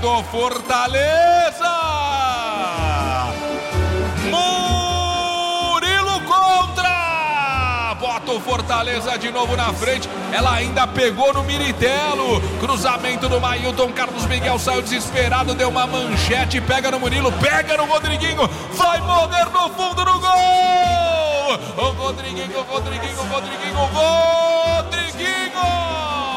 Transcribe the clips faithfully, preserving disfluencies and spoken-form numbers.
do Fortaleza. Murilo contra. Bota o Fortaleza de novo na frente. Ela ainda pegou no Miritelo. Cruzamento do Mailton. Carlos Miguel saiu desesperado. Deu uma manchete. Pega no Murilo. Pega no Rodriguinho. Vai morrer no fundo do gol. O Rodriguinho, Rodriguinho, Rodriguinho, Rodriguinho.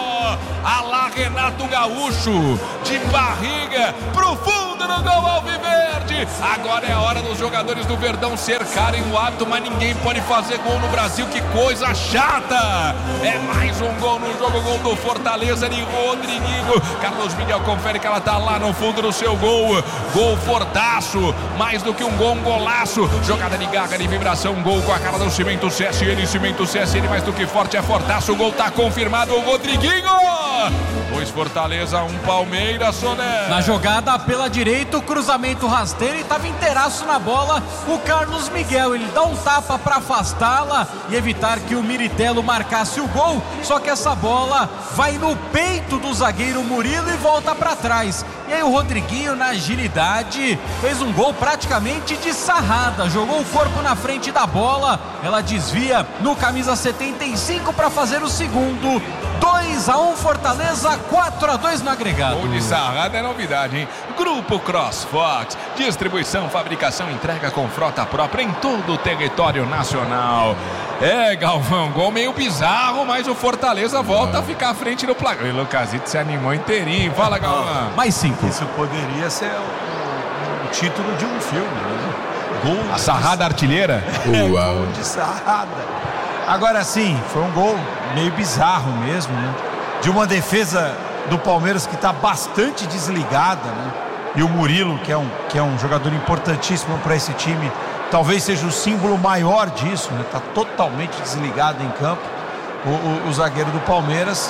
Alá Renato Gaúcho. De barriga pro fundo do gol alviverde. Agora é a hora dos jogadores do Verdão cercarem o hábito, mas ninguém pode fazer gol no Brasil. Que coisa chata. É mais um gol no jogo, gol do Fortaleza de Rodriguinho. Carlos Miguel confere que ela tá lá no fundo do seu gol. Gol fortaço, mais do que um gol, um golaço. Jogada de garra, de vibração, gol com a cara do Cimento C S N. Cimento C S N mais do que forte, é fortaço. O gol tá confirmado, o Rodriguinho. Dois Fortaleza, um Palmeiras, Soné. Na jogada pela direita, o cruzamento rasteiro e tava inteiraço na bola o Carlos Miguel. Ele dá um tapa para afastá-la e evitar que o Miritelo marcasse o gol. Só que essa bola vai no peito do zagueiro Murilo e volta para trás. E aí o Rodriguinho, na agilidade, fez um gol praticamente de sarrada. Jogou o corpo na frente da bola. Ela desvia no camisa setenta e cinco para fazer o segundo. dois a um Fortaleza, quatro a dois no agregado. Gol de sarrada é novidade, hein? Grupo CrossFox, distribuição, fabricação, entrega com frota própria em todo o território nacional. É, Galvão, gol meio bizarro, mas o Fortaleza volta ah. a ficar à frente do placar. E o Lucasito se animou inteirinho. Fala, Galvão. Ah, mais cinco. Isso poderia ser o, o título de um filme, né? Gol a sarrada de... artilheira? É, gol de sarrada. Agora sim, foi um gol meio bizarro mesmo, né? De uma defesa do Palmeiras que está bastante desligada, né? E o Murilo, que é um, que é um jogador importantíssimo para esse time, talvez seja o símbolo maior disso, né? Está totalmente desligado em campo. O, o, o zagueiro do Palmeiras.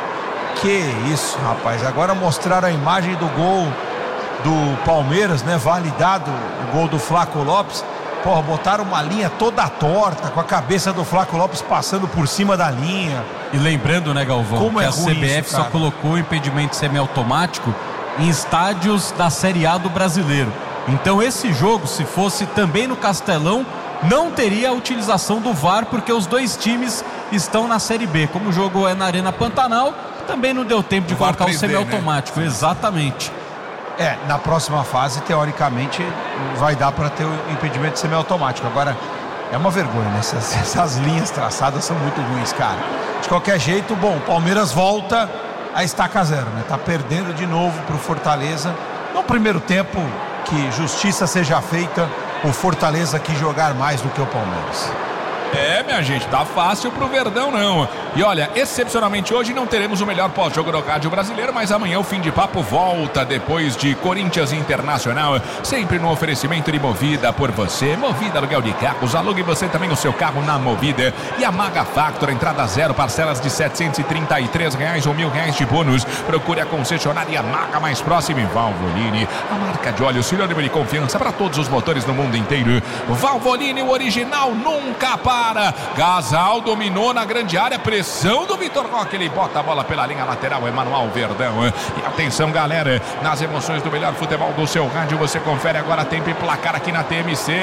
Que isso, rapaz. Agora mostraram a imagem do gol do Palmeiras, né? Validado o gol do Flaco Lopes. Porra, botaram uma linha toda torta, com a cabeça do Flaco Lopes passando por cima da linha. E lembrando, né, Galvão, como que é a C B F isso, só colocou o impedimento semiautomático em estádios da Série A do Brasileiro. Então esse jogo, se fosse também no Castelão, não teria a utilização do V A R, porque os dois times estão na Série B. Como o jogo é na Arena Pantanal, também não deu tempo de o colocar o semiautomático, né? Exatamente. É, na próxima fase, teoricamente, vai dar para ter o impedimento semiautomático. Agora, é uma vergonha, né? Essas, essas linhas traçadas são muito ruins, cara. De qualquer jeito, bom, o Palmeiras volta a estaca zero, né? Tá perdendo de novo pro Fortaleza. No primeiro tempo, que justiça seja feita, o Fortaleza quis jogar mais do que o Palmeiras. É, minha gente, tá fácil pro Verdão não. E olha, excepcionalmente hoje não teremos o melhor pós-jogo do rádio brasileiro, mas amanhã o Fim de Papo volta depois de Corinthians Internacional, sempre no oferecimento de Movida por você. Movida, aluguel de carros, alugue você também o seu carro na Movida. E a Maga Factor, entrada zero, parcelas de setecentos e trinta e três reais ou mil reais de bônus. Procure a concessionária Maga mais próxima em Valvoline, a marca de óleo sinônimo de confiança para todos os motores no mundo inteiro. Valvoline, o original nunca para. Gasal dominou na grande área, pressão do Vitor Roque, ele bota a bola pela linha lateral, Emanuel Verdão. E atenção, galera, nas emoções do melhor futebol do seu rádio, você confere agora tempo e placar aqui na T M C.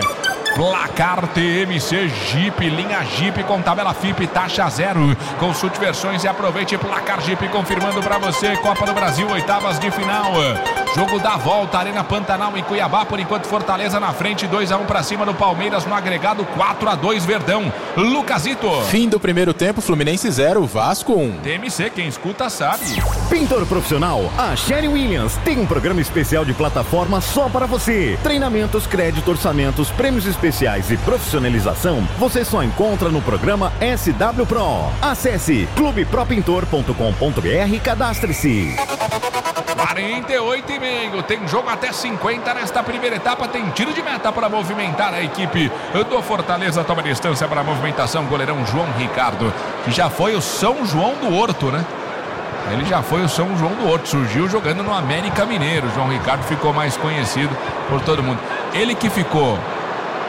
Placar T M C Jeep, linha Jeep com tabela F I P, taxa zero. Consulte versões e aproveite placar Jeep confirmando para você Copa do Brasil, oitavas de final. Jogo da volta, Arena Pantanal em Cuiabá, por enquanto Fortaleza na frente, dois a um para cima do Palmeiras no agregado, quatro a dois Verdão. Lucasito. Fim do primeiro tempo, Fluminense zero, Vasco um. T M C, quem escuta sabe. Pintor profissional, a Sherry Williams tem um programa especial de plataforma só para você. Treinamentos, crédito, orçamentos, prêmios especiais e profissionalização, você só encontra no programa S W Pro. Acesse clube pro pintor ponto com ponto b r e cadastre-se. quarenta e oito e meio, tem jogo até cinquenta nesta primeira etapa, tem tiro de meta para movimentar a equipe do Fortaleza, toma distância para a movimentação, goleirão João Ricardo, que já foi o São João do Horto, né? Ele já foi o São João do Horto, surgiu jogando no América Mineiro, João Ricardo ficou mais conhecido por todo mundo. Ele que ficou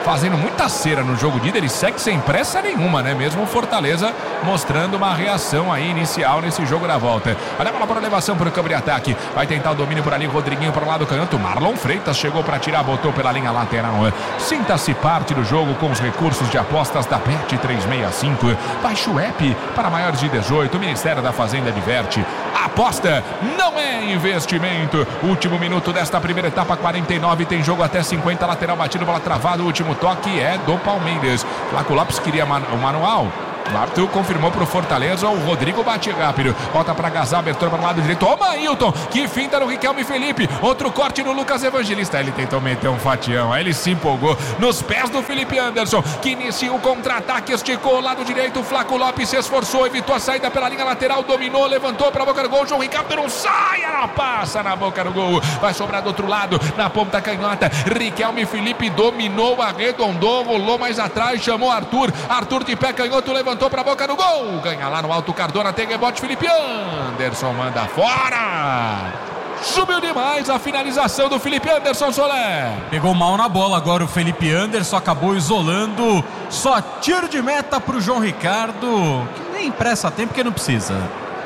fazendo muita cera no jogo de ida, ele segue sem pressa nenhuma, né? Mesmo o Fortaleza mostrando uma reação aí inicial nesse jogo da volta. Olha a bola para a elevação para o campo de ataque. Vai tentar o domínio por ali, Rodriguinho para o lado canhoto. Marlon Freitas chegou para tirar, botou pela linha lateral. Sinta-se parte do jogo com os recursos de apostas da Bet trezentos e sessenta e cinco. Baixe o app para maiores de dezoito. O Ministério da Fazenda diverte. Aposta não é investimento. Último minuto desta primeira etapa, quarenta e nove. Tem jogo até cinquenta. Lateral batido, bola travada. O último toque é do Palmeiras. Flaco Lopes queria man- o manual. O Arthur confirmou pro Fortaleza, o Rodrigo bate rápido, volta pra Gazal, abertura para o lado direito, toma Ailton, que finta no Riquelme Felipe, outro corte no Lucas Evangelista, ele tentou meter um fatião, aí ele se empolgou, nos pés do Felipe Anderson, que inicia o contra-ataque, esticou o lado direito, o Flaco Lopes se esforçou, evitou a saída pela linha lateral, dominou, levantou pra boca do gol, João Ricardo não sai, ela passa na boca do gol, vai sobrar do outro lado, na ponta canhota, Riquelme Felipe dominou, arredondou, rolou mais atrás, chamou Arthur, Arthur de pé canhoto, levantou Levantou pra boca do gol, ganha lá no alto Cardona, tem rebote, Felipe Anderson manda fora. Subiu demais a finalização do Felipe Anderson, Solé. Pegou mal na bola agora o Felipe Anderson, acabou isolando. Só tiro de meta pro João Ricardo, que nem pressa tempo porque não precisa.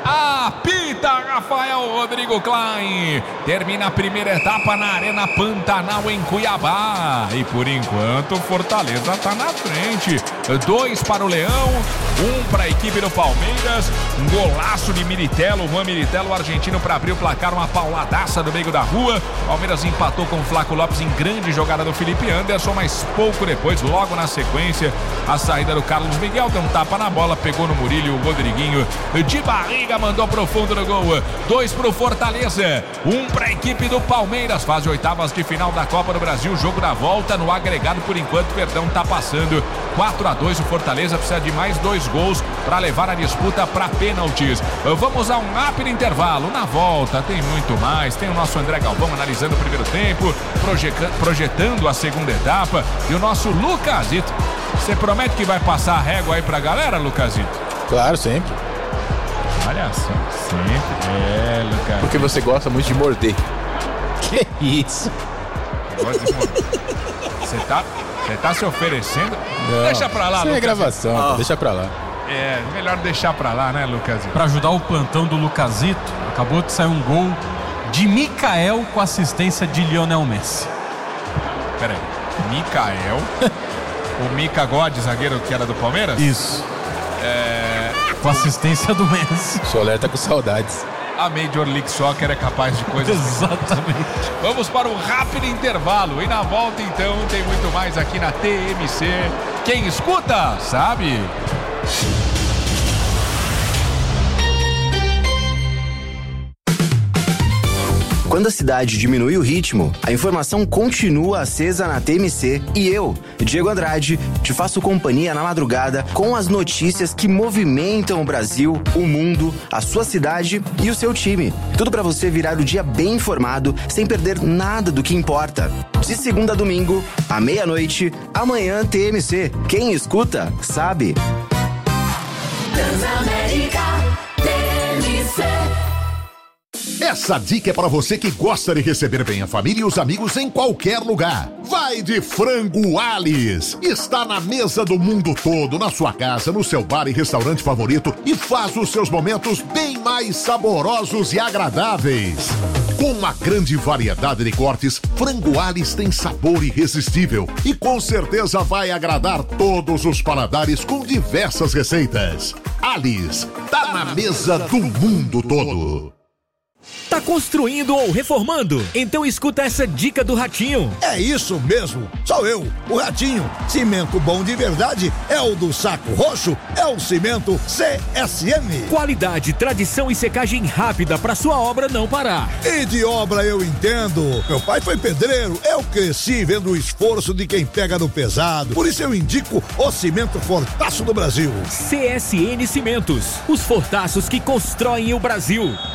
Apita Rafael Rodrigo Klein. Termina a primeira etapa na Arena Pantanal em Cuiabá. E por enquanto Fortaleza está na frente. Dois para o Leão, um para a equipe do Palmeiras. Um golaço de Militelo, Juan Militelo, o argentino, para abrir o placar. Uma pauladaça do meio da rua. Palmeiras empatou com o Flaco Lopes em grande jogada do Felipe Anderson, mas pouco depois, logo na sequência, a saída do Carlos Miguel deu um tapa na bola, pegou no Murillo, o Rodriguinho de barriga mandou pro fundo do gol. Dois pro Fortaleza, um pra equipe do Palmeiras. Fase oitavas de final da Copa do Brasil, jogo da volta no agregado, por enquanto, perdão, tá passando quatro a dois. O Fortaleza precisa de mais dois gols para levar a disputa para pênaltis. Vamos a um rápido intervalo. Na volta tem muito mais, tem o nosso André Galvão analisando o primeiro tempo, projetando a segunda etapa, e o nosso Lucasito. Você promete que vai passar a régua aí pra galera, Lucasito? Claro, sempre. Olha só, sempre. É, Lucas. Porque você gosta muito de morder. Que isso? Gosta de morder. Você tá, você tá se oferecendo? Não, deixa pra lá, Lucas. É gravação, ah. deixa pra lá. É, melhor deixar pra lá, né, Lucasito? Pra ajudar o plantão do Lucasito, acabou de sair um gol de Mikael com assistência de Lionel Messi. Pera aí, Mikael, o Mika God, zagueiro que era do Palmeiras? Isso. É... Com assistência do Messi. O Soler tá com saudades. A Major League Soccer é capaz de coisas... Exatamente. Vamos para um rápido intervalo. E na volta, então, tem muito mais aqui na T M C. Quem escuta, sabe... Quando a cidade diminui o ritmo, a informação continua acesa na T M C e eu, Diego Andrade, te faço companhia na madrugada com as notícias que movimentam o Brasil, o mundo, a sua cidade e o seu time. Tudo para você virar o dia bem informado, sem perder nada do que importa. De segunda a domingo, à meia-noite, amanhã T M C. Quem escuta, sabe. Transamérica T M C. Essa dica é para você que gosta de receber bem a família e os amigos em qualquer lugar. Vai de Frango Alice. Está na mesa do mundo todo, na sua casa, no seu bar e restaurante favorito, e faz os seus momentos bem mais saborosos e agradáveis. Com uma grande variedade de cortes, Frango Alice tem sabor irresistível e com certeza vai agradar todos os paladares com diversas receitas. Alice, tá na mesa do mundo todo. Tá construindo ou reformando? Então escuta essa dica do Ratinho. É isso mesmo, sou eu, o Ratinho. Cimento bom de verdade é o do Saco Roxo, é o cimento C S M. Qualidade, tradição e secagem rápida para sua obra não parar. E de obra eu entendo. Meu pai foi pedreiro, eu cresci vendo o esforço de quem pega no pesado. Por isso eu indico o cimento Fortaço do Brasil. C S N Cimentos, os fortaços que constroem o Brasil.